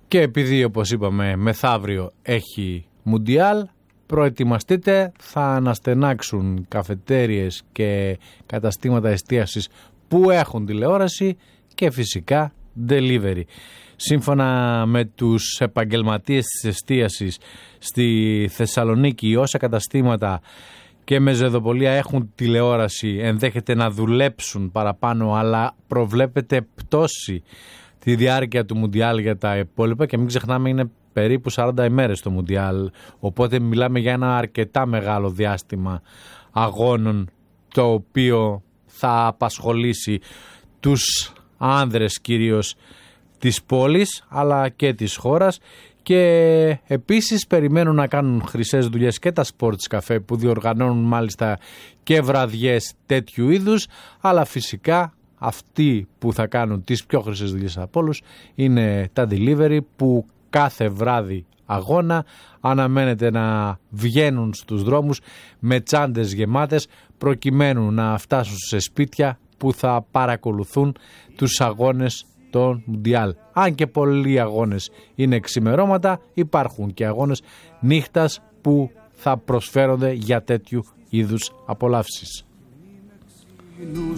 Και επειδή, όπως είπαμε, μεθαύριο έχει Μουντιάλ, προετοιμαστείτε, θα αναστενάξουν καφετέριες και καταστήματα εστίασης που έχουν τηλεόραση και φυσικά delivery. Σύμφωνα με τους επαγγελματίες της εστίασης στη Θεσσαλονίκη, όσα καταστήματα και μεζεδοπολία έχουν τηλεόραση ενδέχεται να δουλέψουν παραπάνω, αλλά προβλέπεται πτώση τη διάρκεια του Μουντιάλ για τα υπόλοιπα και μην ξεχνάμε είναι περίπου 40 ημέρες το Μουντιάλ, οπότε μιλάμε για ένα αρκετά μεγάλο διάστημα αγώνων το οποίο θα απασχολήσει τους άνδρες κυρίως της πόλης αλλά και της χώρας. Και επίσης περιμένουν να κάνουν χρυσές δουλειές και τα sports cafe που διοργανώνουν μάλιστα και βραδιές τέτοιου είδους, αλλά φυσικά αυτοί που θα κάνουν τις πιο χρυσές δουλειές από όλους είναι τα delivery που κάθε βράδυ αγώνα αναμένεται να βγαίνουν στους δρόμους με τσάντες γεμάτες προκειμένου να φτάσουν σε σπίτια που θα παρακολουθούν τους αγώνες των Μουντιάλ. Αν και πολλοί αγώνες είναι ξημερώματα, υπάρχουν και αγώνες νύχτας που θα προσφέρονται για τέτοιου είδους απολαύσεις.